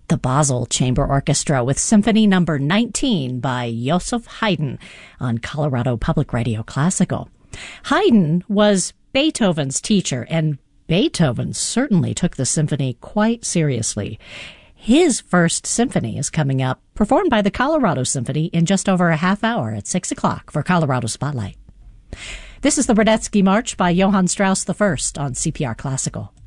The Basel Chamber Orchestra with Symphony Number 19 by Joseph Haydn on Colorado Public Radio Classical. Haydn was Beethoven's teacher, and Beethoven certainly took the symphony quite seriously. His first symphony is coming up, performed by the Colorado Symphony in just over a half hour at 6 o'clock for Colorado Spotlight. This is the Radetzky March by Johann Strauss I on CPR Classical.